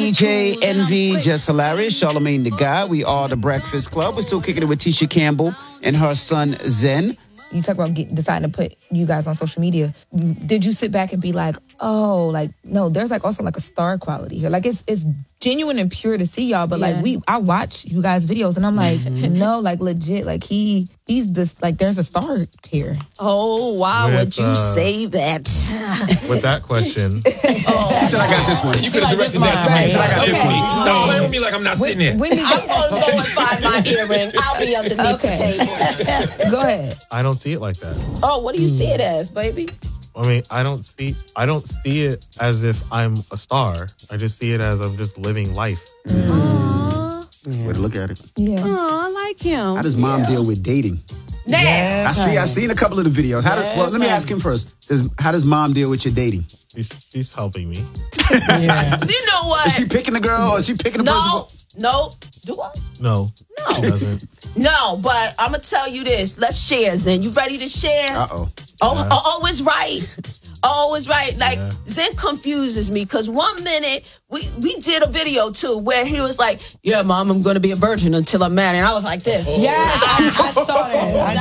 DJ Envy, Just Hilarious, Charlamagne the Guy. We are the Breakfast Club. We're still kicking it with Tisha Campbell and her son Zen. You talk about deciding to put you guys on social media. Did you sit back and be like, oh, like, no, there's like also like a star quality here. Like it's genuine and pure to see y'all, but like I watch you guys' videos and I'm like, no, like legit, like he's this, like there's a star here. Oh, why would you say that? With that question. He said I got this one. You could have directed that to me. He said I got this one. Don't play with me like I'm not sitting there. I'm going to go and find my earring. I'll be underneath the table. Go ahead. I don't see it like that. Oh, what do you see it as, baby? I mean, I don't see it as if I'm a star. I just see it as I'm just living life. Way to look at it. Yeah. Oh, I like him. How does mom deal with dating? Now. I seen a couple of the videos. Let me ask him first. How does mom deal with your dating? She's helping me. Yeah. You know what? Is she picking the girl or is she picking the person? No. Do I? No. No. She doesn't. No, but I'm going to tell you this. Let's share, Zen. You ready to share? Uh-oh. Always right. Always right. Like, Zen confuses me because one minute we did a video too where he was like, yeah, mom, I'm going to be a virgin until I'm married. And I was like this. Oh. Yes, I saw that.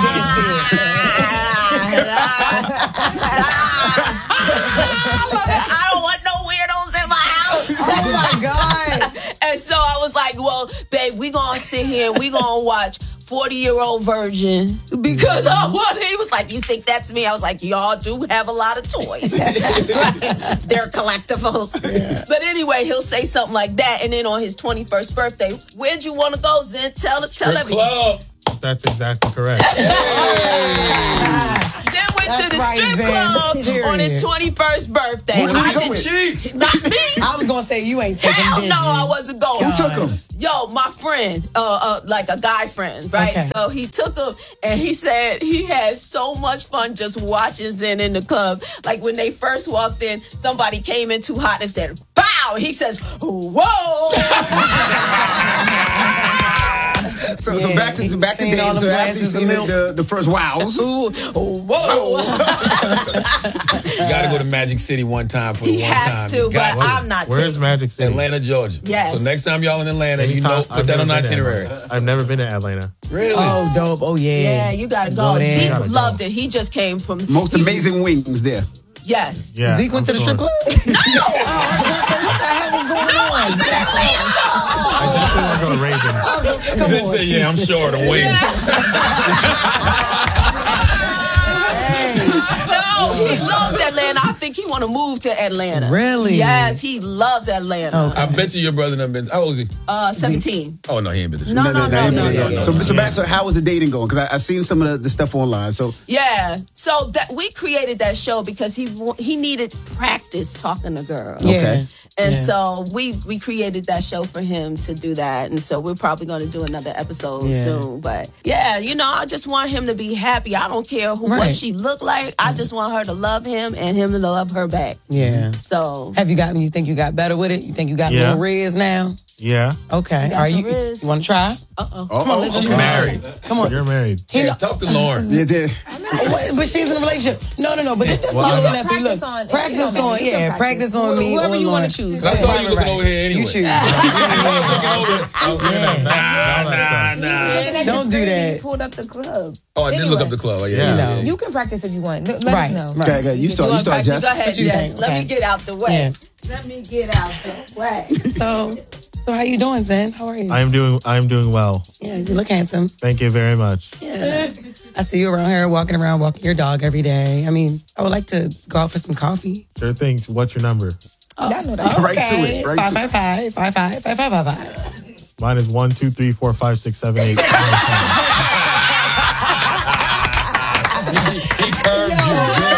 I don't want no weirdos in my house. Oh my God. And so I was like, well, babe, we going to sit here and we going to watch 40-year-old virgin because he was like, you think that's me? I was like, y'all do have a lot of toys. They're collectibles. Yeah. But anyway, he'll say something like that. And then on his 21st birthday, where'd you want to go, Zen? Tell everyone. That's exactly correct. Zen went to the strip club on his 21st birthday. Who did he go with? Cheeks. Not me. I was going to say you ain't taking Hell him. no, I wasn't going. Who took him? Yo, my friend, like a guy friend, right? Okay. So he took him and he said he had so much fun just watching Zen in the club. Like when they first walked in, somebody came in too hot and said, "Bow!" He says, "Whoa!" So back to dating. So after you seen the first wows. Whoa! You got to go to Magic City one time for the one time. He has to, but I'm not. Where's Magic City? Atlanta, Georgia. Yes. So next time y'all in Atlanta, put that on the itinerary. I've never been to Atlanta. Really? Oh, dope. Oh, yeah. Yeah, you got to go. there. Zeke loved it. He just came from Most amazing wings there. Yes. Yeah, Zeke went to the strip club? No. What the hell was going on? I definitely want to go to Raisins. Then say, yeah, I'm sure the wings. No, he loves Atlanta. I think he want to move to Atlanta. Really? Yes, he loves Atlanta. I bet you your brother done been. How old is he? 17. Oh, no, he ain't been to the No. So how was the dating going? Because I seen some of the stuff online. So Yeah. So that we created that show because he needed practice talking to girls. okay. And so we created that show for him to do that. And so we're probably going to do another episode soon. But yeah, I just want him to be happy. I don't care what she looked like. I just want her to love him and him to love her back. Yeah. So You think you got better with it? You think you got more riz now? Yeah. Okay. got some riz. You want to try? She's married. Come on. You're married. Yeah, talk to Lauren. But she's in a relationship. No. But that's not good enough. Practice on- Practice on. Yeah. Practice on me. Whoever or you Lauren. want to choose. I saw you looking over here anyway. You choose. Nah. Don't do that. Pulled up the club. Oh, I did look up the club. Yeah. You can practice if you want. Let us know. Okay, you start, Jess. Go ahead, Jess. Let me get out the way. Yeah. Let me get out the way. So how you doing, Zen? How are you? I am doing well. Yeah, you look handsome. Thank you very much. Yeah. I see you around here walking your dog every day. I mean, I would like to go out for some coffee. Sure thing. What's your number? I know that. Right to it. 555. Mine is 1, 2, 3, 4, 5, 6, 7, 8. He curved you.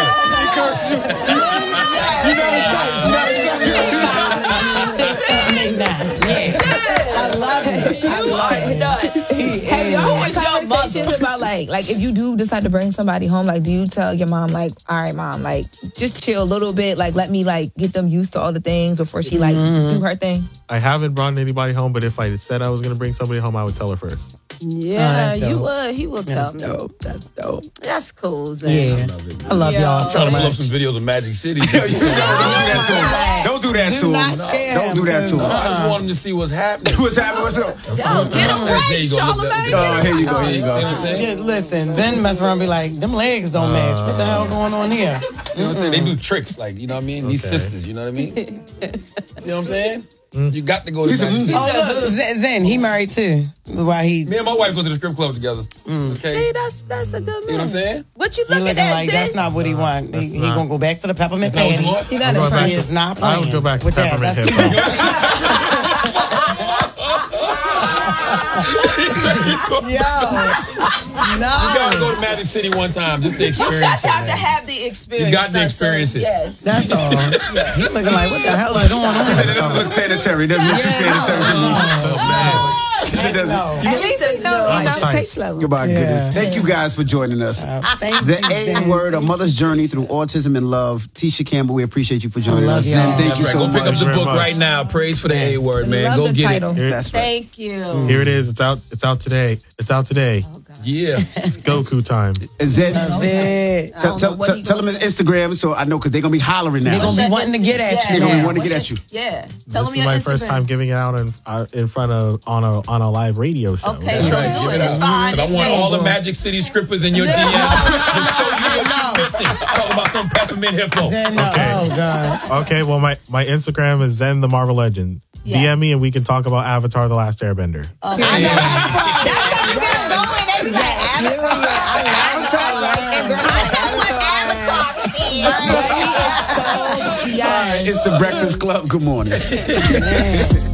Have y'all had conversations about like if you do decide to bring somebody home, like do you tell your mom like, all right, mom, like just chill a little bit, like let me like get them used to all the things before she like do her thing? I haven't brought anybody home, but if I said I was going to bring somebody home, I would tell her first. Yeah, that's dope. you would. He will tell That's me. dope. That's dope. That's cool, Zane. Yeah. I love y'all so Trying to pull up much. some videos of Magic City. Don't do that to him. not scare Don't do that to I him. just want him to see what's happening. What's happening? What's up? Yo, get him There right, you go. Charlamagne. Here you go. Here you See what go. I'm saying? Yeah, listen, then mess around and be like, them legs don't match. What the hell going on here? You know what I'm saying? They do tricks, like, you know what I mean? These sisters, you know what I mean? You know what I'm saying? You got to go to Magic City. Oh, look, Zen, he married too. Why he Me and my wife go to the strip club together. Okay? See, that's a good man. See what I'm saying? What you he looking looking at, like Zane? that's not what he want. He gonna go back to the peppermint That's what you patty. want? He not I'm going back He impressed. is not I would playing go back to with that. peppermint That's You Yo, no. gotta go to Magic City one time just to You experience just it, have to man. have the experience. You got to son. experience it. Yes. That's all. He looking like, what the hell is going on? He said it doesn't look sanitary. It doesn't look too sanitary to me. He said it doesn't. No. At least it's no. He not Nice. taste level. My goodness. Thank you guys for joining us. Thank The you, A Zen. word, a mother's journey through autism and love. Tisha Campbell, we appreciate you for joining love us. y'all. And thank That's you right. so Go pick up much. the Very book much. right now. Praise for the A word, man. Love Go the get title. it. That's right. Thank you. Here it is. It's out. It's out today. It's out today. Yeah. It's Goku time. And Zed, Love it. tell them his Instagram so I know because they're going to be hollering now. They're gonna be Check wanting to his- get at yeah. you They're going to be now. wanting to get at you. Yeah. Tell This them is your my Instagram. first time giving it out in front of on a live radio show. Okay, so Right, do give it. It's up. fine. But I want all the Magic City strippers in your DM to show you what you're missing. Talk about some peppermint hippo. Zen, no. Okay. Oh God. Okay, well my Instagram is Zen the Marvel Legend. Yeah. DM me and we can talk about Avatar: The Last Airbender. It's the Breakfast Club. Good morning.